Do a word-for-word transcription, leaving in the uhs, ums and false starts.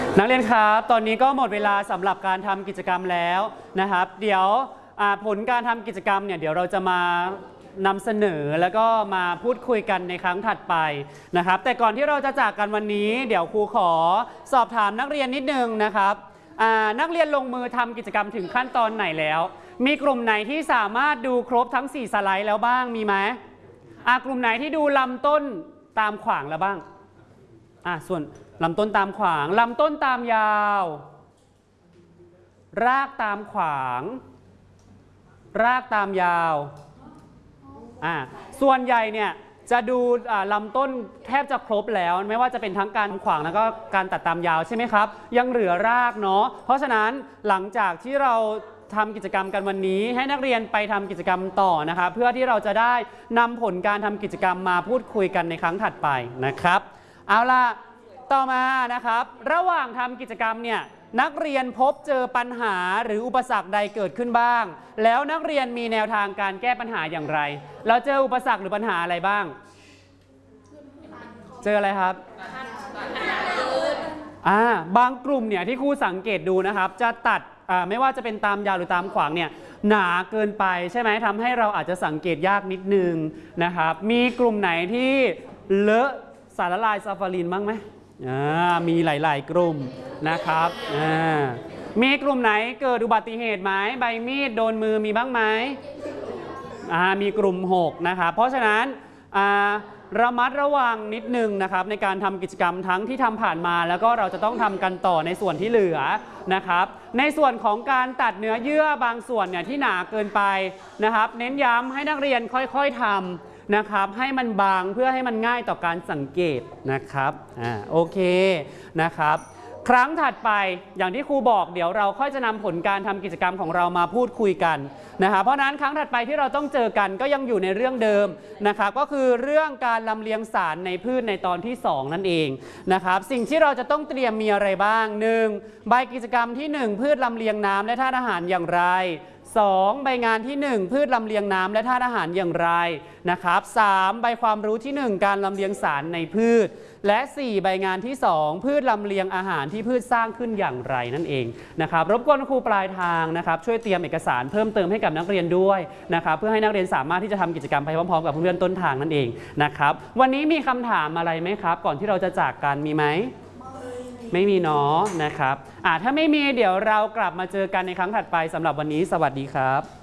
นักเรียนครับตอนนี้ก็หมดเวลาสำหรับการทำกิจกรรมแล้วนะครับเดี๋ยวผลการทำกิจกรรมเนี่ยเดี๋ยวเราจะมานำเสนอแล้วก็มาพูดคุยกันในครั้งถัดไปนะครับแต่ก่อนที่เราจะจากกันวันนี้เดี๋ยวครูขอสอบถามนักเรียนนิดนึงนะครับนักเรียนลงมือทำกิจกรรมถึงขั้นตอนไหนแล้วมีกลุ่มไหนที่สามารถดูครบทั้งสี่สไลด์แล้วบ้างมีไหมกลุ่มไหนที่ดูลำต้นตามขวางแล้วบ้างอ่ะส่วนลำต้นตามขวางลำต้นตามยาวรากตามขวางรากตามยาวอ่ะส่วนใหญ่เนี่ยจะดูลำต้นแทบจะครบแล้วไม่ว่าจะเป็นทั้งการขวางแล้วก็การตัดตามยาวใช่ไหมครับยังเหลือรากเนาะเพราะฉะนั้นหลังจากที่เราทำกิจกรรมกันวันนี้ให้นักเรียนไปทำกิจกรรมต่อนะครับเพื่อที่เราจะได้นำผลการทำกิจกรรมมาพูดคุยกันในครั้งถัดไปนะครับเอาล่ะต่อมานะครับระหว่างทำกิจกรรมเนี่ยนักเรียนพบเจอปัญหาหรืออุปสรรคใดเกิดขึ้นบ้างแล้วนักเรียนมีแนวทางการแก้ปัญหาอย่างไรเราเจออุปสรรคหรือปัญหาอะไรบ้างเจออะไรครับอ่าบางกลุ่มเนี่ยที่ครูสังเกตดูนะครับจะตัดไม่ว่าจะเป็นตามยาวหรือตามขวางเนี่ยหนาเกินไปใช่ไหมทำให้เราอาจจะสังเกตยากนิดนึงนะครับมีกลุ่มไหนที่เลอะสารละลายซัลฟารินบ้างไหมมีหลายๆกลุ่มนะครับมีกลุ่มไหนเกิดอุบัติเหตุไหมใบมีดโดนมือมีบ้างไหมมีกลุ่มหกนะครับเพราะฉะนั้นระมัดระวังนิดนึงนะครับในการทำกิจกรรมทั้งที่ทำผ่านมาแล้วก็เราจะต้องทำกันต่อในส่วนที่เหลือนะครับในส่วนของการตัดเนื้อเยื่อบางส่วนเนี่ยที่หนาเกินไปนะครับเน้นย้ำให้นักเรียนค่อยๆทำนะครับให้มันบางเพื่อให้มันง่ายต่อการสังเกตนะครับอ่าโอเคนะครับครั้งถัดไปอย่างที่ครูบอกเดี๋ยวเราค่อยจะนำผลการทำกิจกรรมของเรามาพูดคุยกันนะครับเพราะนั้นครั้งถัดไปที่เราต้องเจอกันก็ยังอยู่ในเรื่องเดิมนะครับก็คือเรื่องการลำเลียงสารในพืชในตอนที่สองนั่นเองนะครับสิ่งที่เราจะต้องเตรียมมีอะไรบ้าง หนึ่ง ใบกิจกรรมที่หนึ่งพืชลำเลียงน้ำและธาตุอาหารอย่างไรสองใบงานที่หนึ่งพืชลำเลียงน้ำและธาตุอาหารอย่างไรนะครับสามใบความรู้ที่หนึ่งการลำเลียงสารในพืชและสี่ใบงานที่สองพืชลำเลียงอาหารที่พืชสร้างขึ้นอย่างไรนั่นเองนะครับรบกวนครูปลายทางนะครับช่วยเตรียมเอกสารเพิ่มเติมให้กับนักเรียนด้วยนะครับเพื่อให้นักเรียนสามารถที่จะทำกิจกรรมไปพร้อมๆกับเพื่อนๆต้นทางนั่นเองนะครับวันนี้มีคำถามอะไรไหมครับก่อนที่เราจะจากกันมีไหมไม่มีเนาะนะครับอ่าถ้าไม่มีเดี๋ยวเรากลับมาเจอกันในครั้งถัดไปสำหรับวันนี้สวัสดีครับ